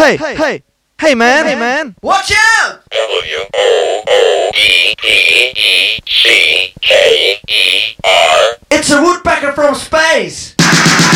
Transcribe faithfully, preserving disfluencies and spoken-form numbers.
Hey, hey, hey, man, hey, man. Watch out! W O O E P E C K E R. It's a wood